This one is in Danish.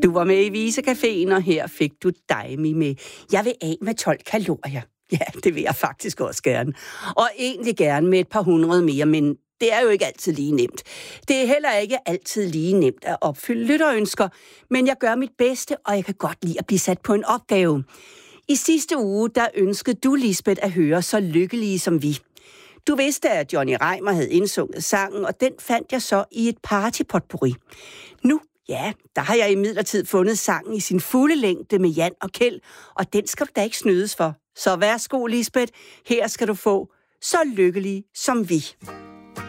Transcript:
Du var med i Visecaféen, og her fik du Daimi med Jeg vil af med 12 kalorier. Ja, det vil jeg faktisk også gerne. Og egentlig gerne med et par hundrede mere, men det er jo ikke altid lige nemt. Det er heller ikke altid lige nemt at opfylde lytterønsker, men jeg gør mit bedste, og jeg kan godt lide at blive sat på en opgave. I sidste uge, der ønskede du, Lisbeth, at høre Så lykkelige som vi. Du vidste, at Johnny Reimer havde indsunget sangen, og den fandt jeg så i et partypotpourri. Nu, ja, der har jeg imidlertid fundet sangen i sin fulde længde med Jan og Kjeld, og den skal du da ikke snydes for. Så værsgo, Lisbeth, her skal du få Så lykkelig som vi.